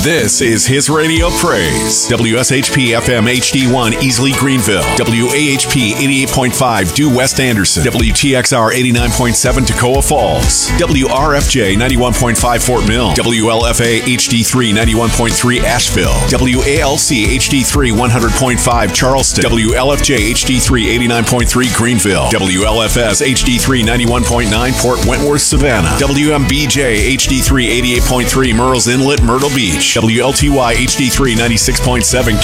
This is his radio praise. WSHP FM HD1 Easley Greenville. WAHP 88.5 Due West Anderson. WTXR 89.7 Toccoa Falls. WRFJ 91.5 Fort Mill. WLFA HD3 91.3 Asheville. WALC HD3 100.5 Charleston. WLFJ HD3 89.3 Greenville. WLFS HD3 91.9 Port Wentworth Savannah. WMBJ HD3 88.3 Murrells Inlet Myrtle Beach. WLTY HD3 96.7